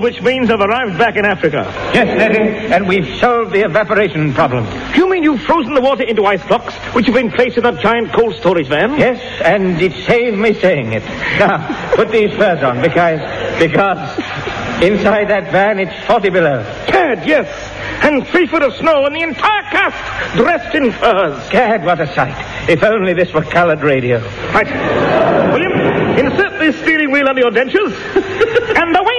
which means I've arrived back in Africa. Yes, Nettie, and we've solved the evaporation problem. You mean you've frozen the water into ice blocks, which have been placed in that giant cold storage van? Yes, and it saved me saying it. Now, put these furs on, because inside that van it's 40 below. Gad, yes. And 3 foot of snow, and the entire cast dressed in furs. Gad, what a sight. If only this were colored radio. Right. William, insert this steering wheel under your dentures, and away